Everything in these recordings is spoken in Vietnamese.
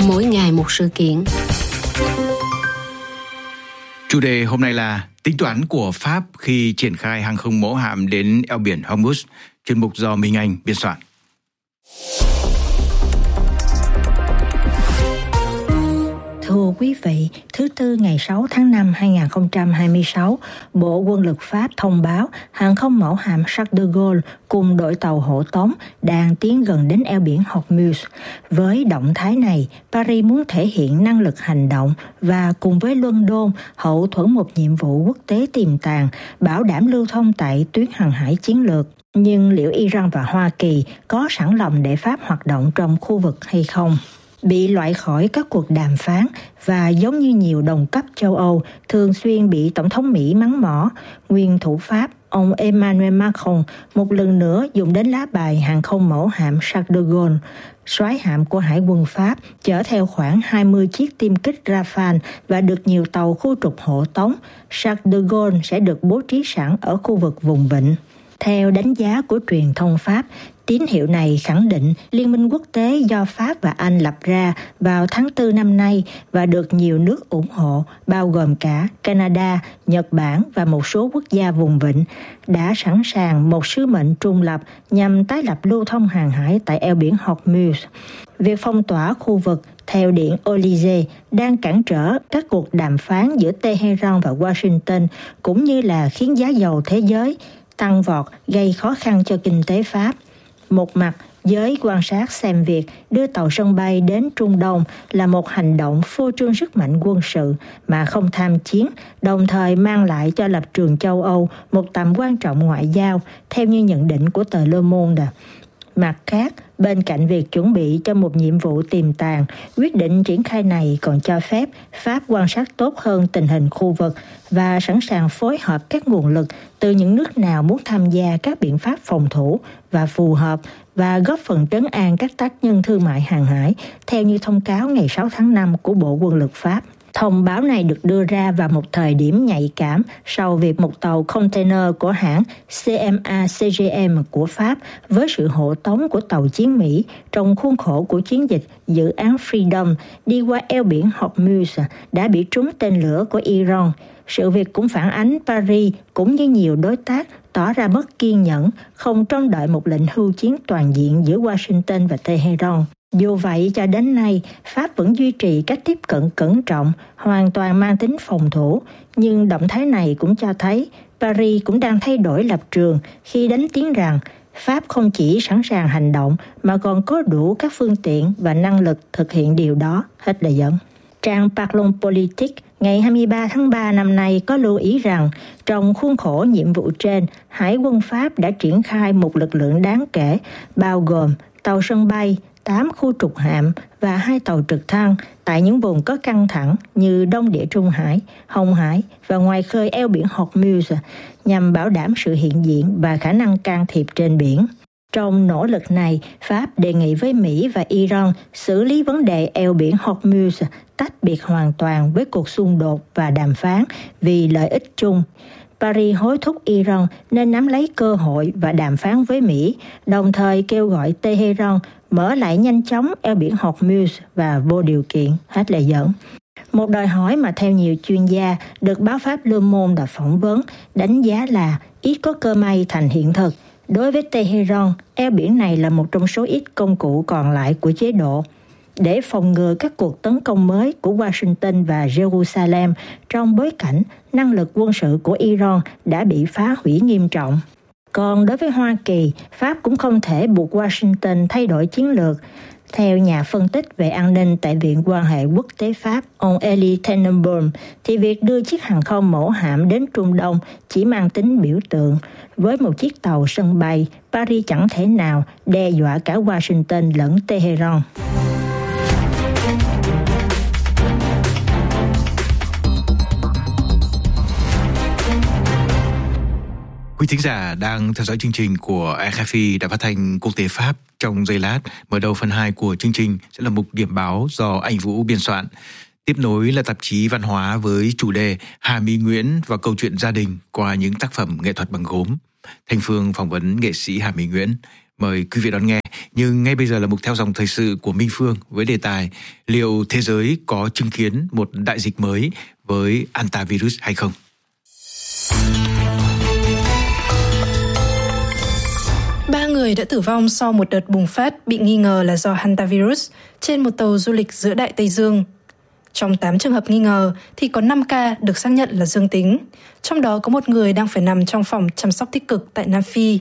Mỗi ngày một sự kiện. Chủ đề hôm nay là tính toán của Pháp khi triển khai hàng không mẫu hạm đến eo biển Hormuz. Chuyên mục do Minh Anh biên soạn. Thưa quý vị, thứ Tư ngày 6 tháng 5 2026, Bộ Quân lực Pháp thông báo hàng không mẫu hạm Charles de Gaulle cùng đội tàu hộ tống đang tiến gần đến eo biển Hormuz. Với động thái này, Paris muốn thể hiện năng lực hành động và cùng với London hậu thuẫn một nhiệm vụ quốc tế tiềm tàng, bảo đảm lưu thông tại tuyến hàng hải chiến lược. Nhưng liệu Iran và Hoa Kỳ có sẵn lòng để Pháp hoạt động trong khu vực hay không? Bị loại khỏi các cuộc đàm phán và giống như nhiều đồng cấp châu Âu thường xuyên bị Tổng thống Mỹ mắng mỏ, nguyên thủ Pháp ông Emmanuel Macron một lần nữa dùng đến lá bài hàng không mẫu hạm Charles de Gaulle. Soái hạm của Hải quân Pháp chở theo khoảng 20 chiếc tiêm kích Rafale và được nhiều tàu khu trục hộ tống. Charles de Gaulle sẽ được bố trí sẵn ở khu vực vùng vịnh. Theo đánh giá của truyền thông Pháp, tín hiệu này khẳng định Liên minh quốc tế do Pháp và Anh lập ra vào tháng 4 năm nay và được nhiều nước ủng hộ, bao gồm cả Canada, Nhật Bản và một số quốc gia vùng vịnh, đã sẵn sàng một sứ mệnh trung lập nhằm tái lập lưu thông hàng hải tại eo biển Hormuz. Việc phong tỏa khu vực theo Điện Élysée đang cản trở các cuộc đàm phán giữa Tehran và Washington, cũng như là khiến giá dầu thế giới tăng vọt gây khó khăn cho kinh tế Pháp. Một mặt, giới quan sát xem việc đưa tàu sân bay đến Trung Đông là một hành động phô trương sức mạnh quân sự mà không tham chiến, đồng thời mang lại cho lập trường châu Âu một tầm quan trọng ngoại giao, theo như nhận định của tờ Le Monde. Mặt khác, bên cạnh việc chuẩn bị cho một nhiệm vụ tiềm tàng, quyết định triển khai này còn cho phép Pháp quan sát tốt hơn tình hình khu vực và sẵn sàng phối hợp các nguồn lực từ những nước nào muốn tham gia các biện pháp phòng thủ và phù hợp và góp phần trấn an các tác nhân thương mại hàng hải, theo như thông cáo ngày 6 tháng 5 của Bộ Quân lực Pháp. Thông báo này được đưa ra vào một thời điểm nhạy cảm sau việc một tàu container của hãng CMA-CGM của Pháp với sự hộ tống của tàu chiến Mỹ trong khuôn khổ của chiến dịch dự án Freedom đi qua eo biển Hormuz đã bị trúng tên lửa của Iran. Sự việc cũng phản ánh Paris cũng như nhiều đối tác tỏ ra mất kiên nhẫn, không trông đợi một lệnh hưu chiến toàn diện giữa Washington và Tehran. Dù vậy, cho đến nay, Pháp vẫn duy trì cách tiếp cận cẩn trọng, hoàn toàn mang tính phòng thủ. Nhưng động thái này cũng cho thấy Paris cũng đang thay đổi lập trường khi đánh tiếng rằng Pháp không chỉ sẵn sàng hành động mà còn có đủ các phương tiện và năng lực thực hiện điều đó. Hết lời dẫn. Trang Parlons Politique ngày 23 tháng 3 năm nay có lưu ý rằng trong khuôn khổ nhiệm vụ trên, Hải quân Pháp đã triển khai một lực lượng đáng kể, bao gồm tàu sân bay, 8 khu trục hạm và 2 tàu trực thăng tại những vùng có căng thẳng như Đông Địa Trung Hải, Hồng Hải và ngoài khơi eo biển Hormuz nhằm bảo đảm sự hiện diện và khả năng can thiệp trên biển. Trong nỗ lực này, Pháp đề nghị với Mỹ và Iran xử lý vấn đề eo biển Hormuz tách biệt hoàn toàn với cuộc xung đột và đàm phán vì lợi ích chung. Paris hối thúc Iran nên nắm lấy cơ hội và đàm phán với Mỹ, đồng thời kêu gọi Tehran mở lại nhanh chóng eo biển Hormuz và vô điều kiện. Hết lời dẫn. Một đòi hỏi mà theo nhiều chuyên gia được báo Pháp Le Monde đã phỏng vấn đánh giá là ít có cơ may thành hiện thực. Đối với Tehran, eo biển này là một trong số ít công cụ còn lại của chế độ để phòng ngừa các cuộc tấn công mới của Washington và Jerusalem trong bối cảnh năng lực quân sự của Iran đã bị phá hủy nghiêm trọng. Còn đối với Hoa Kỳ, Pháp cũng không thể buộc Washington thay đổi chiến lược. Theo nhà phân tích về an ninh tại Viện quan hệ quốc tế Pháp, ông Elie Tenenbaum, thì việc đưa chiếc hàng không mẫu hạm đến Trung Đông chỉ mang tính biểu tượng. Với một chiếc tàu sân bay, Paris chẳng thể nào đe dọa cả Washington lẫn Tehran. Quý thính giả đang theo dõi chương trình của RFI Đài Phát thanh Quốc tế Pháp. Trong giây lát, mở đầu phần 2 của chương trình sẽ là mục điểm báo do Anh Vũ biên soạn. Tiếp nối là tạp chí văn hóa với chủ đề Hà Mỹ Nguyễn và câu chuyện gia đình qua những tác phẩm nghệ thuật bằng gốm. Thanh Phương phỏng vấn nghệ sĩ Hà Mỹ Nguyễn. Mời quý vị đón nghe. Nhưng ngay bây giờ là mục theo dòng thời sự của Minh Phương với đề tài: liệu thế giới có chứng kiến một đại dịch mới với hantavirus hay không? Ba người đã tử vong sau một đợt bùng phát bị nghi ngờ là do hantavirus trên một tàu du lịch giữa Đại Tây Dương. Trong 8 trường hợp nghi ngờ thì có 5 ca được xác nhận là dương tính, trong đó có một người đang phải nằm trong phòng chăm sóc tích cực tại Nam Phi.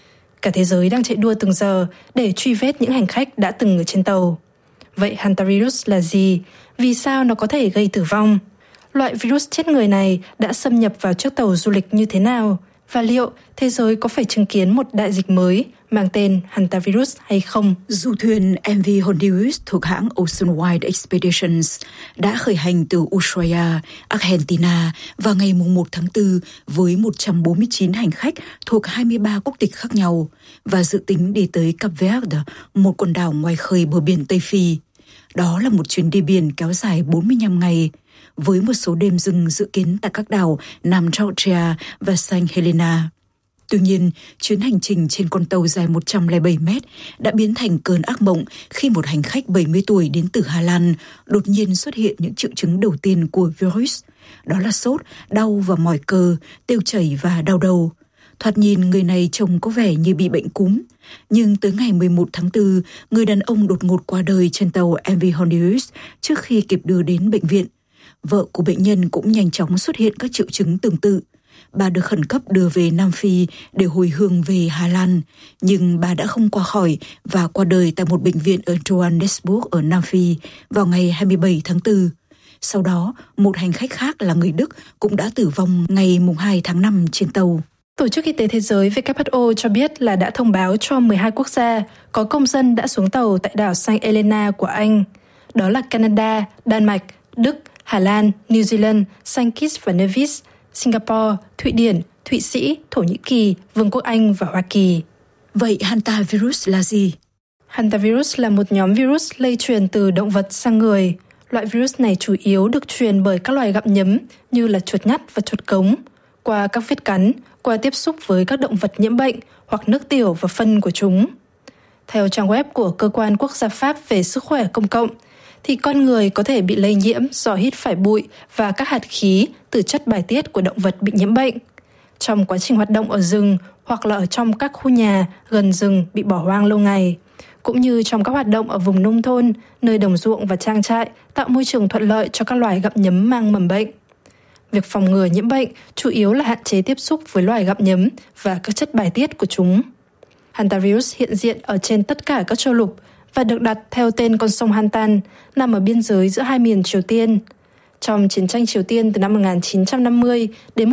Cả thế giới đang chạy đua từng giờ để truy vết những hành khách đã từng ở trên tàu. Vậy hantavirus là gì? Vì sao nó có thể gây tử vong? Loại virus chết người này đã xâm nhập vào chiếc tàu du lịch như thế nào? Và liệu thế giới có phải chứng kiến một đại dịch mới mang tên hantavirus hay không? Du thuyền MV Honduras thuộc hãng Ocean Wide Expeditions đã khởi hành từ Ushuaia, Argentina vào ngày 1 tháng 4 với 149 hành khách thuộc 23 quốc tịch khác nhau và dự tính đi tới Cape Verde, một quần đảo ngoài khơi bờ biển Tây Phi. Đó là một chuyến đi biển kéo dài 45 ngày, với một số đêm dừng dự kiến tại các đảo Nam Georgia và Saint Helena. Tuy nhiên, chuyến hành trình trên con tàu dài 107 mét đã biến thành cơn ác mộng khi một hành khách 70 tuổi đến từ Hà Lan đột nhiên xuất hiện những triệu chứng đầu tiên của virus. Đó là sốt, đau và mỏi cơ, tiêu chảy và đau đầu. Thoạt nhìn người này trông có vẻ như bị bệnh cúm. Nhưng tới ngày 11 tháng 4, người đàn ông đột ngột qua đời trên tàu MV Honduras trước khi kịp đưa đến bệnh viện. Vợ của bệnh nhân cũng nhanh chóng xuất hiện các triệu chứng tương tự. Bà được khẩn cấp đưa về Nam Phi để hồi hương về Hà Lan, nhưng bà đã không qua khỏi và qua đời tại một bệnh viện ở Johannesburg ở Nam Phi vào ngày 27 tháng 4. Sau đó, một hành khách khác là người Đức cũng đã tử vong ngày 2 tháng 5 trên tàu. Tổ chức Y tế Thế giới WHO cho biết là đã thông báo cho 12 quốc gia có công dân đã xuống tàu tại đảo Saint Helena của Anh. Đó là Canada, Đan Mạch, Đức, Hà Lan, New Zealand, Saint Kitts và Nevis, Singapore, Thụy Điển, Thụy Sĩ, Thổ Nhĩ Kỳ, Vương quốc Anh và Hoa Kỳ. Vậy hantavirus là gì? Hantavirus là một nhóm virus lây truyền từ động vật sang người. Loại virus này chủ yếu được truyền bởi các loài gặm nhấm như là chuột nhắt và chuột cống, qua các vết cắn, qua tiếp xúc với các động vật nhiễm bệnh hoặc nước tiểu và phân của chúng. Theo trang web của Cơ quan Quốc gia Pháp về Sức khỏe Công cộng, thì con người có thể bị lây nhiễm do hít phải bụi và các hạt khí từ chất bài tiết của động vật bị nhiễm bệnh. Trong quá trình hoạt động ở rừng hoặc là ở trong các khu nhà gần rừng bị bỏ hoang lâu ngày, cũng như trong các hoạt động ở vùng nông thôn, nơi đồng ruộng và trang trại tạo môi trường thuận lợi cho các loài gặm nhấm mang mầm bệnh. Việc phòng ngừa nhiễm bệnh chủ yếu là hạn chế tiếp xúc với loài gặm nhấm và các chất bài tiết của chúng. Hantavirus hiện diện ở trên tất cả các châu lục và được đặt theo tên con sông Hantan, nằm ở biên giới giữa hai miền Triều Tiên. Trong chiến tranh Triều Tiên từ năm 1950 đến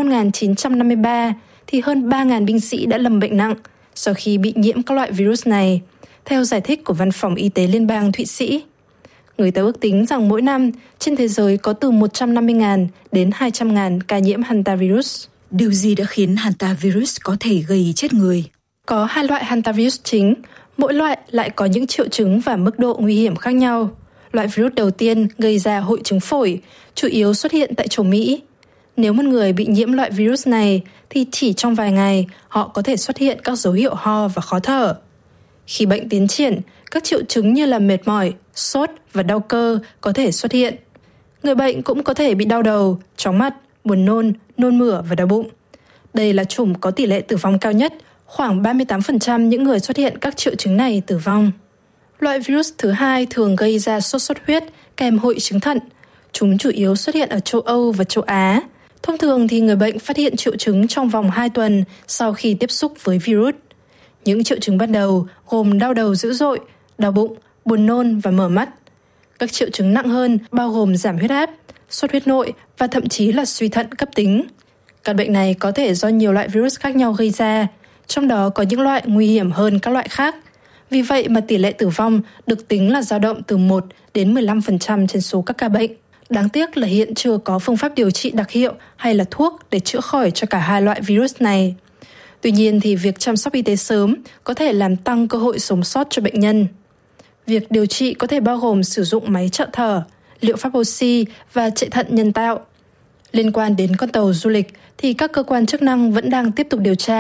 1953, thì hơn 3.000 binh sĩ đã lầm bệnh nặng sau khi bị nhiễm các loại virus này, theo giải thích của Văn phòng Y tế Liên bang Thụy Sĩ. Người ta ước tính rằng mỗi năm trên thế giới có từ 150.000 đến 200.000 ca nhiễm hantavirus. Điều gì đã khiến hantavirus có thể gây chết người? Có 2 loại hantavirus chính, mỗi loại lại có những triệu chứng và mức độ nguy hiểm khác nhau. Loại virus đầu tiên gây ra hội chứng phổi, chủ yếu xuất hiện tại châu Mỹ. Nếu một người bị nhiễm loại virus này thì chỉ trong vài ngày họ có thể xuất hiện các dấu hiệu ho và khó thở. Khi bệnh tiến triển, các triệu chứng như là mệt mỏi, sốt và đau cơ có thể xuất hiện. Người bệnh cũng có thể bị đau đầu, chóng mặt, buồn nôn, nôn mửa và đau bụng. Đây là chủng có tỷ lệ tử vong cao nhất, khoảng 38% những người xuất hiện các triệu chứng này tử vong. Loại virus thứ hai thường gây ra sốt xuất huyết kèm hội chứng thận. Chúng chủ yếu xuất hiện ở châu Âu và châu Á. Thông thường thì người bệnh phát hiện triệu chứng trong vòng 2 tuần sau khi tiếp xúc với virus. Những triệu chứng ban đầu gồm đau đầu dữ dội, đau bụng, buồn nôn và mở mắt. Các triệu chứng nặng hơn bao gồm giảm huyết áp, xuất huyết nội và thậm chí là suy thận cấp tính. Căn bệnh này có thể do nhiều loại virus khác nhau gây ra, trong đó có những loại nguy hiểm hơn các loại khác. Vì vậy mà tỷ lệ tử vong được tính là dao động từ 1 đến 15% trên số các ca bệnh. Đáng tiếc là hiện chưa có phương pháp điều trị đặc hiệu hay là thuốc để chữa khỏi cho cả 2 loại virus này. Tuy nhiên thì việc chăm sóc y tế sớm có thể làm tăng cơ hội sống sót cho bệnh nhân. Việc điều trị có thể bao gồm sử dụng máy trợ thở, liệu pháp oxy và chạy thận nhân tạo. Liên quan đến con tàu du lịch thì các cơ quan chức năng vẫn đang tiếp tục điều tra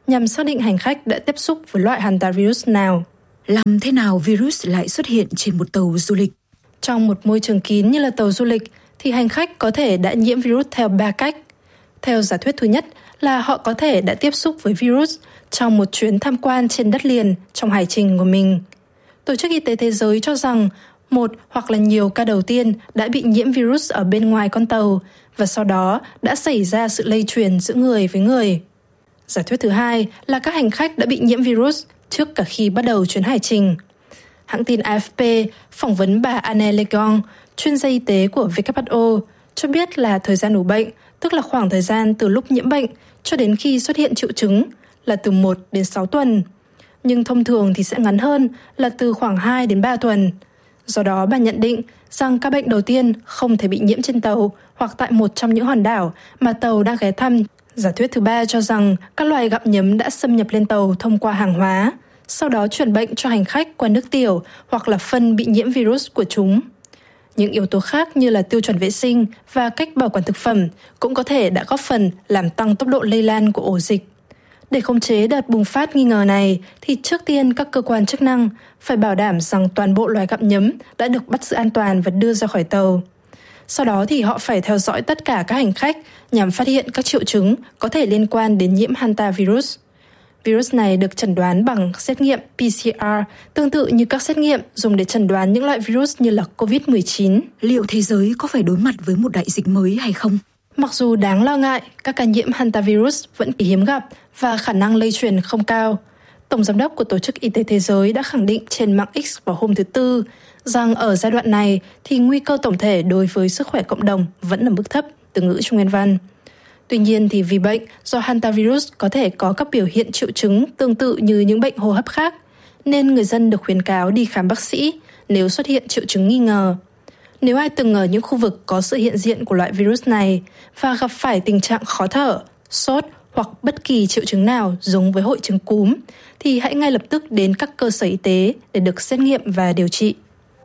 nhằm xác định hành khách đã tiếp xúc với loại hantavirus nào. Làm thế nào virus lại xuất hiện trên một tàu du lịch? Trong một môi trường kín như là tàu du lịch thì hành khách có thể đã nhiễm virus theo 3 cách. Theo giả thuyết thứ nhất là họ có thể đã tiếp xúc với virus trong một chuyến tham quan trên đất liền trong hành trình của mình. Tổ chức Y tế Thế giới cho rằng một hoặc là nhiều ca đầu tiên đã bị nhiễm virus ở bên ngoài con tàu và sau đó đã xảy ra sự lây truyền giữa người với người. Giả thuyết thứ hai là các hành khách đã bị nhiễm virus trước cả khi bắt đầu chuyến hành trình. Hãng tin AFP phỏng vấn bà Anne Legon, chuyên gia y tế của WHO, cho biết là thời gian ủ bệnh, tức là khoảng thời gian từ lúc nhiễm bệnh cho đến khi xuất hiện triệu chứng, là từ 1 đến 6 tuần. Nhưng thông thường thì sẽ ngắn hơn là từ khoảng 2 đến 3 tuần. Do đó bà nhận định rằng ca bệnh đầu tiên không thể bị nhiễm trên tàu hoặc tại một trong những hòn đảo mà tàu đang ghé thăm. Giả thuyết thứ ba cho rằng các loài gặm nhấm đã xâm nhập lên tàu thông qua hàng hóa, sau đó truyền bệnh cho hành khách qua nước tiểu hoặc là phân bị nhiễm virus của chúng. Những yếu tố khác như là tiêu chuẩn vệ sinh và cách bảo quản thực phẩm cũng có thể đã góp phần làm tăng tốc độ lây lan của ổ dịch. Để khống chế đợt bùng phát nghi ngờ này thì trước tiên các cơ quan chức năng phải bảo đảm rằng toàn bộ loài gặm nhấm đã được bắt giữ an toàn và đưa ra khỏi tàu. Sau đó thì họ phải theo dõi tất cả các hành khách nhằm phát hiện các triệu chứng có thể liên quan đến nhiễm hantavirus. Virus này được chẩn đoán bằng xét nghiệm PCR, tương tự như các xét nghiệm dùng để chẩn đoán những loại virus như là COVID-19. Liệu thế giới có phải đối mặt với một đại dịch mới hay không? Mặc dù đáng lo ngại, các ca nhiễm hantavirus vẫn hiếm gặp và khả năng lây truyền không cao. Tổng giám đốc của Tổ chức Y tế Thế giới đã khẳng định trên mạng X vào hôm thứ Tư rằng ở giai đoạn này thì nguy cơ tổng thể đối với sức khỏe cộng đồng vẫn ở mức thấp, từ ngữ trong nguyên văn. Tuy nhiên thì vì bệnh do hantavirus có thể có các biểu hiện triệu chứng tương tự như những bệnh hô hấp khác, nên người dân được khuyến cáo đi khám bác sĩ nếu xuất hiện triệu chứng nghi ngờ. Nếu ai từng ở những khu vực có sự hiện diện của loại virus này và gặp phải tình trạng khó thở, sốt hoặc bất kỳ triệu chứng nào giống với hội chứng cúm, thì hãy ngay lập tức đến các cơ sở y tế để được xét nghiệm và điều trị.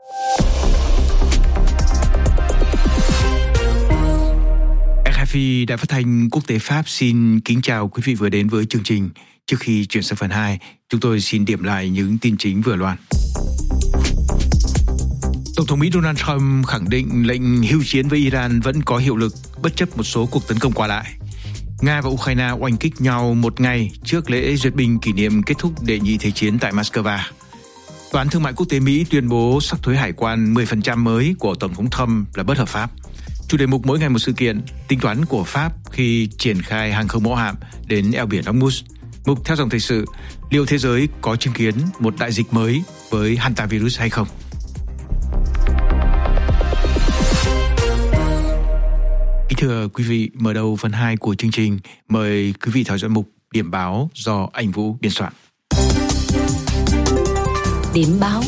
RFI Đài Phát thanh Quốc tế Pháp xin kính chào quý vị vừa đến với chương trình. Trước khi chuyển sang phần 2, chúng tôi xin điểm lại những tin chính vừa loan. Tổng thống Mỹ Donald Trump khẳng định lệnh hưu chiến với Iran vẫn có hiệu lực bất chấp một số cuộc tấn công qua lại. Nga và Ukraine oanh kích nhau một ngày trước lễ duyệt binh kỷ niệm kết thúc Đệ nhị Thế chiến tại Moscow. Tòa án Thương mại Quốc tế Mỹ tuyên bố sắc thuế hải quan 10% mới của Tổng thống Trump là bất hợp pháp. Chủ đề mục mỗi ngày một sự kiện, tính toán của Pháp khi triển khai hàng không mẫu hạm đến eo biển Hormuz. Mục theo dòng thời sự, liệu thế giới có chứng kiến một đại dịch mới với hantavirus hay không? Kính thưa quý vị, mở đầu phần 2 của chương trình, mời quý vị theo dõi mục Điểm báo do anh Vũ biên soạn. Điểm báo.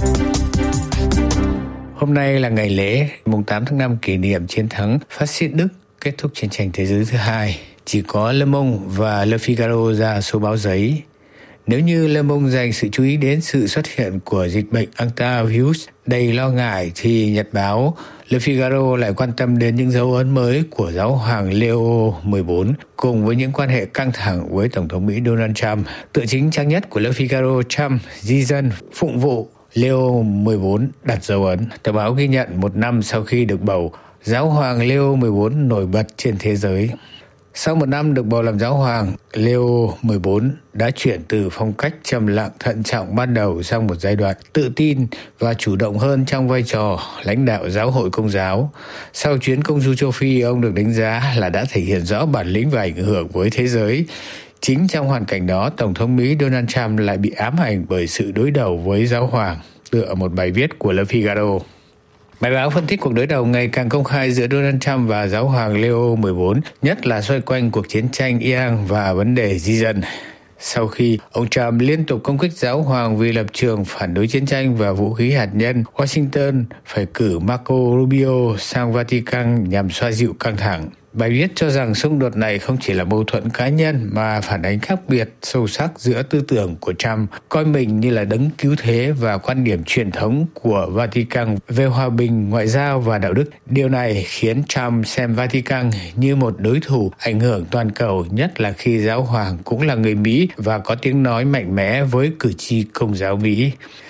Hôm nay là ngày lễ mùng 8 tháng 5 kỷ niệm chiến thắng phát xít Đức kết thúc chiến tranh thế giới thứ hai. Chỉ có Le Monde và Le Figaro ra số báo giấy. Nếu như Le Monde dành sự chú ý đến sự xuất hiện của dịch bệnh hantavirus đầy lo ngại, thì nhật báo Le Figaro lại quan tâm đến những dấu ấn mới của giáo hoàng Leo 14 cùng với những quan hệ căng thẳng với Tổng thống Mỹ Donald Trump. Tựa chính trang nhất của Le Figaro, Trump di dân phụng vụ Leo 14 đặt dấu ấn. Tờ báo ghi nhận một năm sau khi được bầu, giáo hoàng Leo 14 nổi bật trên thế giới. Sau một năm được bầu làm giáo hoàng, Leo 14 đã chuyển từ phong cách trầm lặng thận trọng ban đầu sang một giai đoạn tự tin và chủ động hơn trong vai trò lãnh đạo giáo hội Công giáo. Sau chuyến công du châu Phi, ông được đánh giá là đã thể hiện rõ bản lĩnh và ảnh hưởng với thế giới. Chính trong hoàn cảnh đó, Tổng thống Mỹ Donald Trump lại bị ám ảnh bởi sự đối đầu với giáo hoàng, tựa một bài viết của Le Figaro. Bài báo phân tích cuộc đối đầu ngày càng công khai giữa Donald Trump và giáo hoàng Leo 14, nhất là xoay quanh cuộc chiến tranh Iran và vấn đề di dân. Sau khi ông Trump liên tục công kích giáo hoàng vì lập trường phản đối chiến tranh và vũ khí hạt nhân, Washington phải cử Marco Rubio sang Vatican nhằm xoa dịu căng thẳng. Bài viết cho rằng xung đột này không chỉ là mâu thuẫn cá nhân mà phản ánh khác biệt sâu sắc giữa tư tưởng của Trump, coi mình như là đấng cứu thế và quan điểm truyền thống của Vatican về hòa bình, ngoại giao và đạo đức. Điều này khiến Trump xem Vatican như một đối thủ ảnh hưởng toàn cầu, nhất là khi giáo hoàng cũng là người Mỹ và có tiếng nói mạnh mẽ với cử tri Công giáo Mỹ.